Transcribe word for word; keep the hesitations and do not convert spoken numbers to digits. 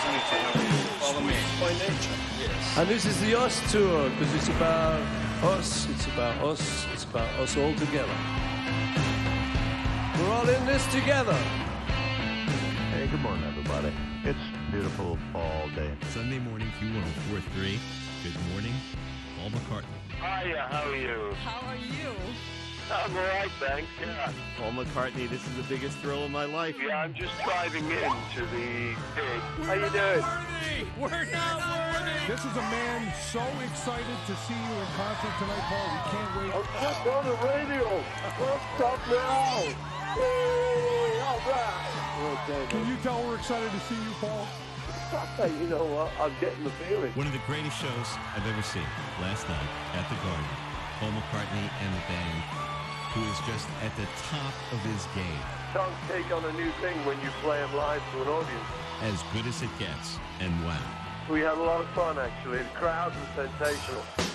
to meet you. How are you? Follow me. By nature. Yes. And this is the Us Tour, because it's about us, it's about us, it's about us all together. We're all in this together. Hey, good morning, everybody. It's beautiful fall day. Sunday morning, Q one oh four point three. Good morning, Paul McCartney. Hiya, how are you? How are you? I'm alright, thanks, yeah. Paul McCartney, this is the biggest thrill of my life. Yeah, I'm just driving into the gig. How you doing? Worthy! We're not worthy! This is a man so excited to see you in concert tonight, Paul. We can't wait. I'm just on the radio. Let's stop now. Hey, all right. Okay, Can you tell we're excited to see you, Paul? You know what? I'm getting the feeling. One of the greatest shows I've ever seen last night at the Garden. Paul McCartney and the band, who is just at the top of his game. Can't take on a new thing when you play it live to an audience. As good as it gets, and wow. We had a lot of fun, actually. The crowd was sensational.